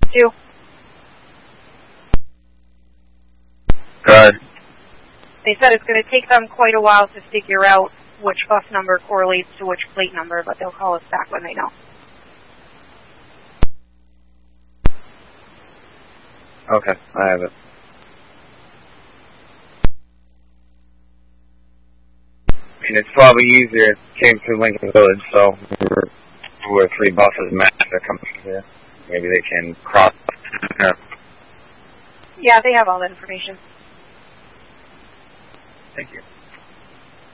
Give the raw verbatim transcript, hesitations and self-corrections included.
you? Good. They said it's going to take them quite a while to figure out which bus number correlates to which plate number, but they'll call us back when they know. Okay, I have it. I mean, it's probably easier. It came through Lincoln Village, so we're two or three buses max that come through here. Maybe they can cross. Yeah. Yeah, they have all that information. Thank you.